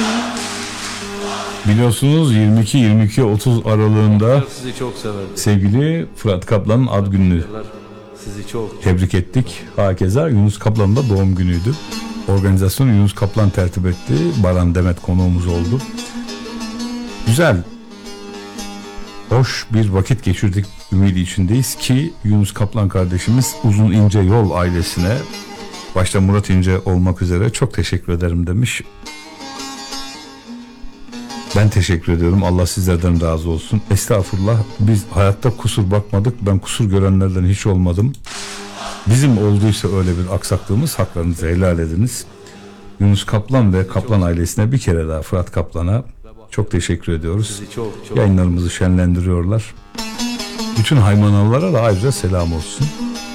Biliyorsunuz 22-30 aralığında Sizi çok severdim. sevgili Fırat Kaplan'ın ad gününü Sizi çok tebrik ettik. Hakeza Yunus Kaplan'ın da doğum günüydü. Organizasyonu Yunus Kaplan tertip etti. Baran Demet konuğumuz oldu. Güzel, hoş bir vakit geçirdik ümidi içindeyiz ki Yunus Kaplan kardeşimiz Uzun İnce Yol ailesine, başta Murat İnce olmak üzere çok teşekkür ederim demiş. Ben teşekkür ediyorum. Allah sizlerden razı olsun. Estağfurullah. Biz hayatta kusur bakmadık. Ben kusur görenlerden hiç olmadım. Bizim olduysa öyle bir aksaklığımız, haklarınızı helal ediniz. Yunus Kaplan ve Kaplan ailesine bir kere daha, Fırat Kaplan'a çok teşekkür ediyoruz. sizi çok Yayınlarımızı şenlendiriyorlar. Bütün haymanalılara da ayrıca selam olsun.